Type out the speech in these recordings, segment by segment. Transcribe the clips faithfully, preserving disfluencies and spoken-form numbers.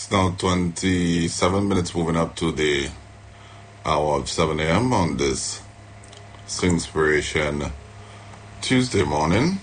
It's now twenty-seven minutes moving up to the hour of seven a.m. on this Swingspiration Tuesday morning.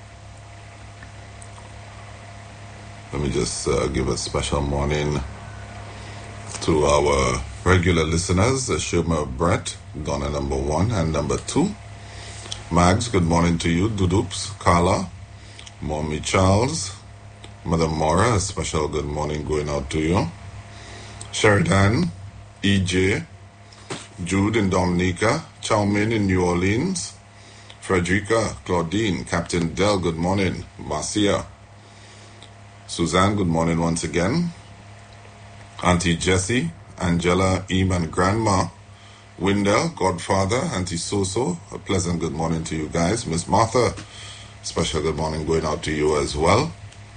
Let me just uh, give a special morning to our regular listeners, Shuma Brett, Donna number one and number two. Mags, good morning to you. Dudoops, Carla, Mommy Charles, Mother Mora, a special good morning going out to you. Sheridan, E J, Jude in Dominica, Chow Min in New Orleans, Frederica, Claudine, Captain Del, good morning. Marcia, Suzanne, good morning once again. Auntie Jessie, Angela, Eam and Grandma, Windell, Godfather, Auntie Soso, a pleasant good morning to you guys. Miss Martha, special good morning going out to you as well.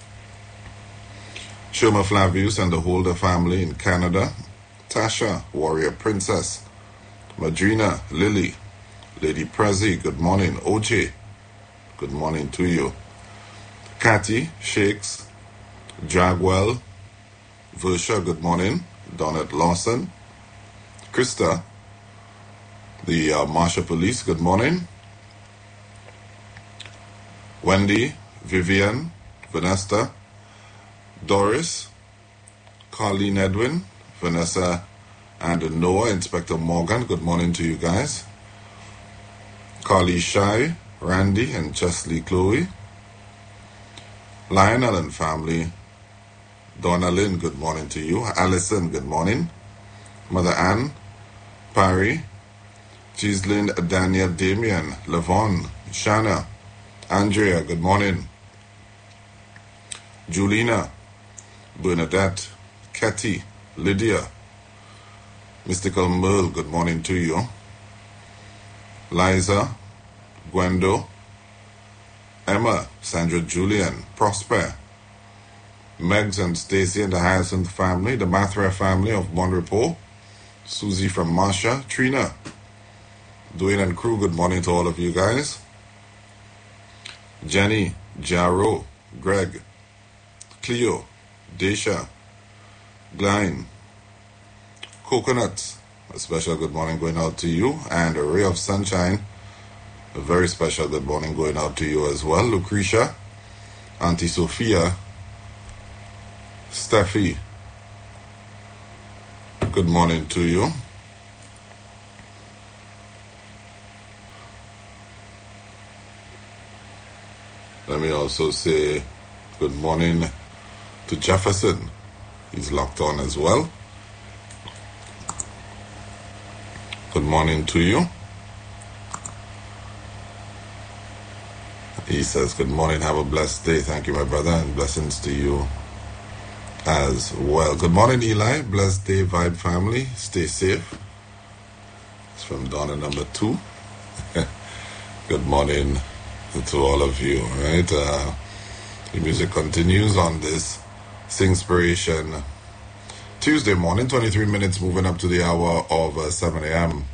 Shoma Flavius and the Holder family in Canada. Tasha, Warrior Princess. Madrina, Lily, Lady Prezi, good morning. O J, good morning to you. Cathy, Shakes, Jagwell, Versha, good morning. Donnet Lawson. Krista, the uh, Marshall Police, good morning. Wendy, Vivian, Vanessa, Doris, Colleen Edwin, Vanessa, and Noah, Inspector Morgan, good morning to you guys. Carly Shai, Randy, and Chesley Chloe. Lionel and family. Donna Lynn, good morning to you. Allison, good morning. Mother Ann, Parry, Gislyn, Daniel, Damien, Lavon, Shanna, Andrea, good morning. Julina, Bernadette, Katy, Lydia, Mystical Merle, good morning to you. Liza, Gwendo, Emma, Sandra Julian, Prosper, Megs and Stacy and the Hyacinth family, the Mathra family of Bon Repos, Susie from Marsha, Trina, Dwayne and crew, good morning to all of you guys. Jenny, Jaro, Greg, Cleo, Desha, Glyne, Coconuts, a special good morning going out to you, and a ray of sunshine, a very special good morning going out to you as well. Lucretia, Auntie Sophia, Steffi, good morning to you. Let me also say good morning to Jefferson. He's locked on as well. Good morning to you. He says, good morning, have a blessed day. Thank you, my brother, and blessings to you as well. Good morning, Eli. Blessed day, Vibe family. Stay safe. It's from Donna number two. Good morning to all of you, right? Uh, the music continues on this Singspiration Tuesday morning, twenty-three minutes moving up to the hour of uh, seven a.m.